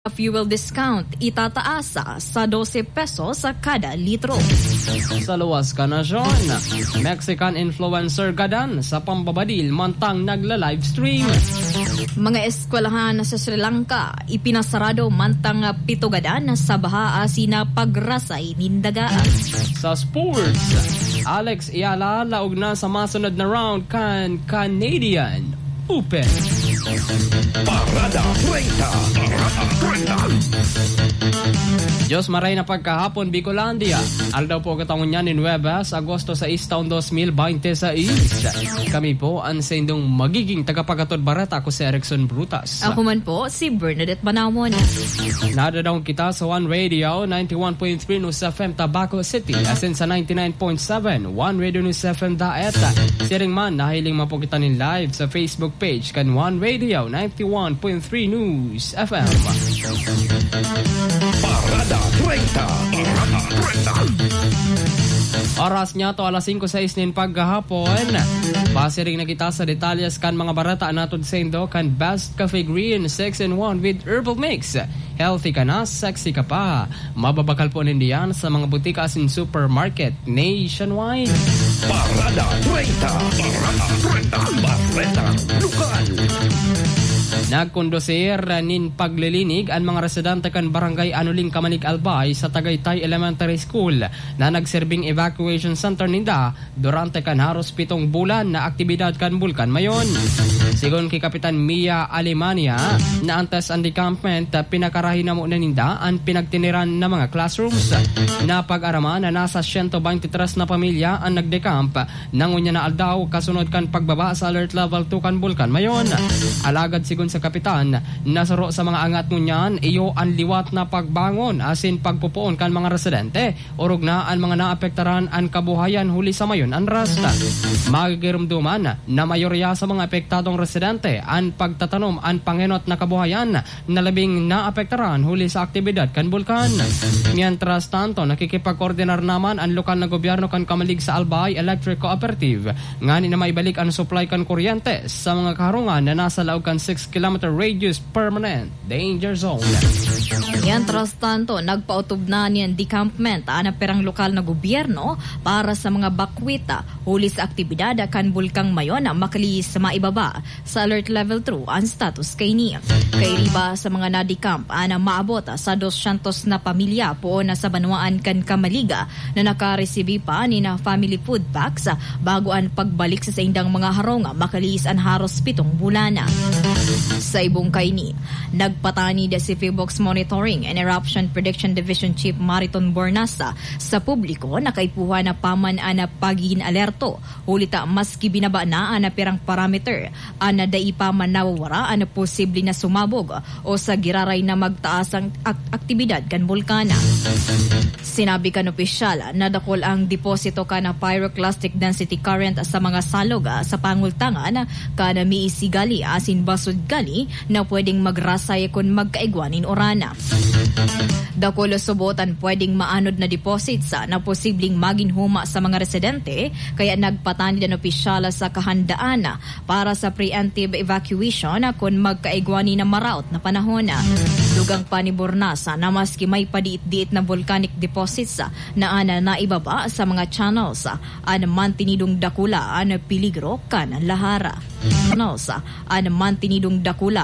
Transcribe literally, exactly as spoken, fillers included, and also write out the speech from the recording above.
Fuel discount itataasa sa twelve pesos sa kada litro. Sa luwas ka nasyon, Mexican influencer gadan sa pambabadil mantang nagla-livestream. Mga eskwelahan sa Sri Lanka ipinasarado mantang pitugadan sa baha asina pagrasay nindagaan. Sa sports, Alex Ayala laog na sa masunod na round kan Canadian Open. Parada treinta. Parada treinta. Diyos maray na pagkahapon, Bicolandia. Aldaw po katangon niya ni Nuevas, Agosto sais taon twenty twenty-six. Kami po ang sendong magiging tagapagatod barata. Ako si Erickson Brutas. Ako man po si Bernadette Banamon. Nadadaw kita sa One Radio, ninety-one point three News F M Tabaco City, asin sa ninety-nine point seven One Radio News F M Daeta. Siring man, nahiling mo po kita nin live sa Facebook page kan One Radio, ninety-one point three News F M. Parada treinta. Parada treinta. Oras niya to alas five sais nin paggahapon. Base rin na kita sa detalyas kan mga barata natod sendo kan Best Cafe Green six in one with herbal mix. Healthy ka na, sexy ka pa. Mababakal po nindiyan sa mga butika in supermarket nationwide. Parada treinta. Parada treinta. Barreta lokal. Nagkondosir nin paglilinig ang mga residente kan Barangay Anuling Kamalig Albay sa Tagaytay Elementary School na nagserbing evacuation center ninda durante kan haros pitong bulan na aktibidad kan Bulkan Mayon. Sigon kay Kapitan Mia Alemania, na antes ang decampment pinakarahin na mo na ninda ang pinagtiniran na mga classrooms. Na pag-araman na nasa one twenty-three na pamilya ang nagdecamp nangunya na aldaw kasunod kan pagbaba sa alert level two kan Bulkan Mayon. Alagad sigon sa kapitan, nasaro sa mga angat ngunyan iyo ang liwat na pagbangon asin pagpupuon kan mga residente urog na ang mga naapektaran ang kabuhayan huli sa mayon ang rasta. Magigirumduman na mayorya sa mga apektadong residente ang pagtatanom ang pangenot na kabuhayan na labing naapektaran huli sa aktibidad kan bulkan. Mientras tanto, nakikipag-koordinar naman ang lokal na gobyerno kan Kamalig sa Albay Electric Cooperative ngani na maibalik ang supply kan kuryente sa mga kaharungan na nasa laog kan six kilometer radius permanent danger zone. Mientras tanto, nagpautub na niyan decampment ang perang lokal na gobyerno para sa mga bakwita huli sa aktibidad kan bulkang Mayon na makalis sa maibaba sa alert level two ang status kay niya. Kay riba sa mga nadicamp ana maabot sa two hundred na pamilya po na sa Banwaan kan Kamaliga na nakaresibi pa ni na family food packs bago ang pagbalik sa indang mga harong makalis ang haros pitong bulana. Sa ibong kaini, nagpatani da si Phibox Monitoring and Eruption Prediction Division Chief Mariton Bornasa sa publiko na kaipuha na paman ana pagin alerto hulita maski binaba na ana pirang parameter ana dai pa man nawawara ana posible na sumabog o sa giraray na magtaas ang ak- aktibidad kan bulkana. Sinabi kan opisyal na dakol ang deposito kana pyroclastic density current sa mga salog sa pangultangan kana miisigali asin basod gali na pwedeng magrasay kung magkaigwanin orana. Dakol subotan pwedeng maanod na deposits na posibleng maginhuma sa mga residente kaya nagpatani ng opisyal sa kahandaan para sa preemptive evacuation kung magkaigwani na maraot na panahon. Dugang pa ni Bornasa na maski may padiit-diit na volcanic deposits na ana na ibaba sa mga channels ana mantinidong dakula ana piligro kan lahara. Channels ana mantinidong dakula